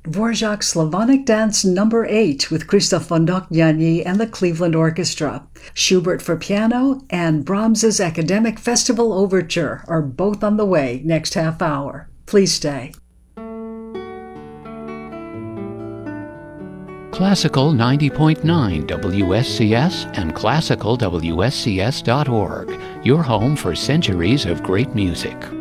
Dvorak's Slavonic Dance No. 8 with Christoph von Dohnanyi and the Cleveland Orchestra. Schubert for piano and Brahms's Academic Festival Overture are both on the way next half hour. Please stay. Classical 90.9 WSCS and classicalwscs.org, your home for centuries of great music.